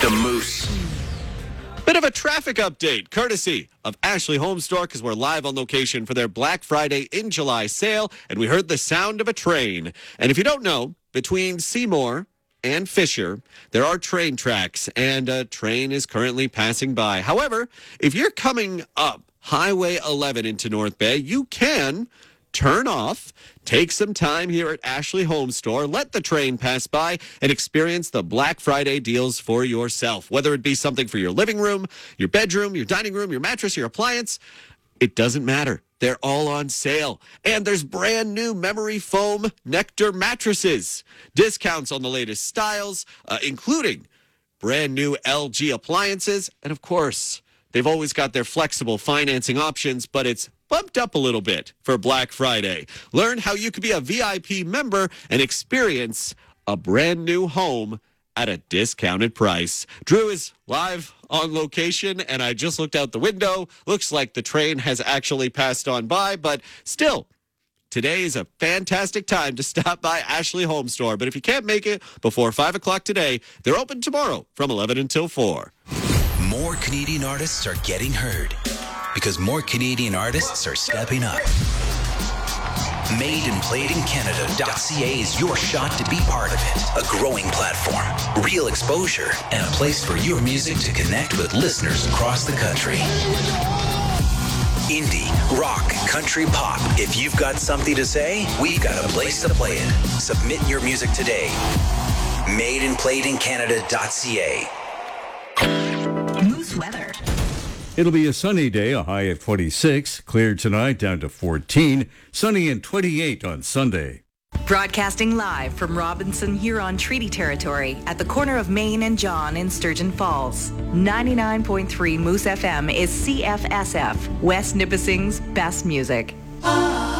The Moose. Bit of a traffic update, courtesy of Ashley Home Store, because we're live on location for their Black Friday in July sale, and we heard the sound of a train. And if you don't know, between Seymour and Fisher, there are train tracks, and a train is currently passing by. However, if you're coming up Highway 11 into North Bay, you can turn off, take some time here at Ashley Home Store, let the train pass by, and experience the Black Friday deals for yourself. Whether it be something for your living room, your bedroom, your dining room, your mattress, your appliance, it doesn't matter. They're all on sale. And there's brand new memory foam Nectar mattresses. Discounts on the latest styles, including brand new LG appliances. And of course, they've always got their flexible financing options, but it's bumped up a little bit for Black Friday. Learn how you could be a VIP member and experience a brand new home at a discounted price. Drew is live on location, and I just looked out the window. Looks like the train has actually passed on by, but still, today is a fantastic time to stop by Ashley Home Store. But if you can't make it before 5 o'clock today, they're open tomorrow from 11 until 4. More Canadian artists are getting heard because more Canadian artists are stepping up. MadeandPlayedInCanada.ca is your shot to be part of it. A growing platform, real exposure, and a place for your music to connect with listeners across the country. Indie, rock, country, pop. If you've got something to say, we've got a place to play it. Submit your music today. MadeandPlayedInCanada.ca. Moose weather. It'll be a sunny day, a high of 26. Clear tonight, down to 14. Sunny and 28 on Sunday. Broadcasting live from Robinson Huron Treaty Territory at the corner of Main and John in Sturgeon Falls. 99.3 Moose FM is CFSF, West Nipissing's best music.